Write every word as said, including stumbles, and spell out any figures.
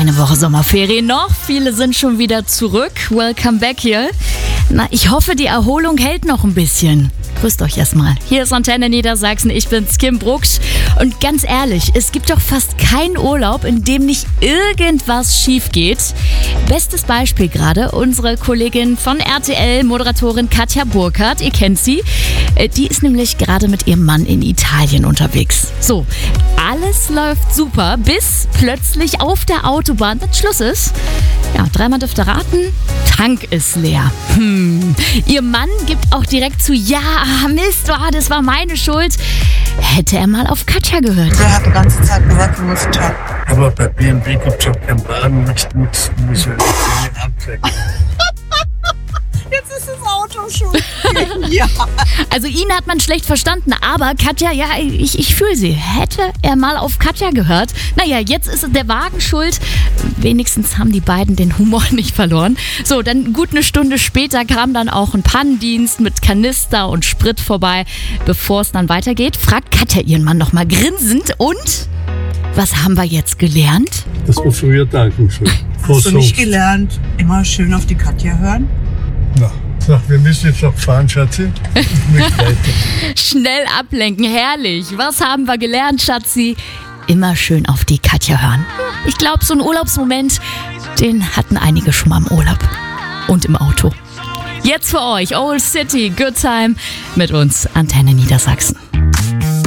eine Woche Sommerferien noch. Viele sind schon wieder zurück. Welcome back hier. Na, ich hoffe, die Erholung hält noch ein bisschen. Grüßt euch erstmal. Hier ist Antenne Niedersachsen, ich bin's, Kim Brucksch. Und ganz ehrlich, es gibt doch fast keinen Urlaub, in dem nicht irgendwas schief geht. Bestes Beispiel gerade, unsere Kollegin von R T L, Moderatorin Katja Burkhardt, ihr kennt sie. Die ist nämlich gerade mit ihrem Mann in Italien unterwegs. So, alles läuft super, bis plötzlich auf der Autobahn dann Schluss ist. Ja, dreimal dürft ihr raten, Tank ist leer. Hm. Ihr Mann gibt auch direkt zu, ja, Mist, oh, das war meine Schuld. Hätte er mal auf Katja gehört. Der hat die ganze Zeit gesagt, du musst tanken. Aber bei B M W gibt es auch keinen Wagen mit Schmutz. Muss ja nicht abchecken. Jetzt ist das Auto schon. Ja. Also ihn hat man schlecht verstanden, aber Katja, ja, ich, ich fühle sie. Hätte er mal auf Katja gehört? Naja, jetzt ist der Wagen schuld. Wenigstens haben die beiden den Humor nicht verloren. So, dann gut eine Stunde später kam dann auch ein Pannendienst mit Kanister und Sprit vorbei. Bevor es dann weitergeht, fragt Katja ihren Mann nochmal grinsend. Und was haben wir jetzt gelernt? Das war früher tanken schon. Hast du nicht gelernt, immer schön auf die Katja hören? Na, sag, wir müssen jetzt noch fahren, Schatzi. Ich möchte weiter. Schnell ablenken, herrlich. Was haben wir gelernt, Schatzi? Immer schön auf die Katja hören. Ich glaube, so ein Urlaubsmoment, den hatten einige schon mal im Urlaub. Und im Auto. Jetzt für euch, Old City, Good Time. Mit uns, Antenne Niedersachsen.